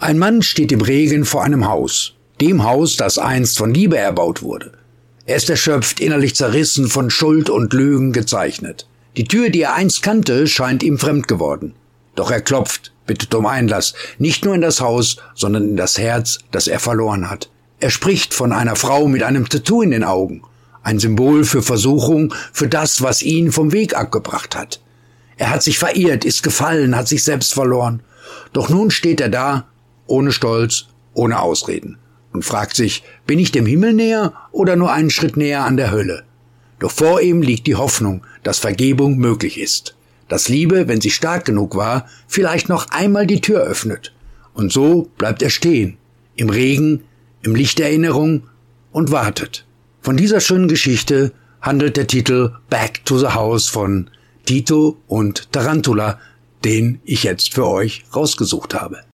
Ein Mann steht im Regen vor einem Haus, dem Haus, das einst von Liebe erbaut wurde. Er ist erschöpft, innerlich zerrissen, von Schuld und Lügen gezeichnet. Die Tür, die er einst kannte, scheint ihm fremd geworden. Doch er klopft, bittet um Einlass, nicht nur in das Haus, sondern in das Herz, das er verloren hat. Er spricht von einer Frau mit einem Tattoo in den Augen, ein Symbol für Versuchung, für das, was ihn vom Weg abgebracht hat. Er hat sich verirrt, ist gefallen, hat sich selbst verloren. Doch nun steht er da, ohne Stolz, ohne Ausreden, und fragt sich, bin ich dem Himmel näher oder nur einen Schritt näher an der Hölle? Doch vor ihm liegt die Hoffnung, dass Vergebung möglich ist, dass Liebe, wenn sie stark genug war, vielleicht noch einmal die Tür öffnet. Und so bleibt er stehen, im Regen, im Licht der Erinnerung und wartet. Von dieser schönen Geschichte handelt der Titel Back to the House von Tito und Tarantula, den ich jetzt für euch rausgesucht habe.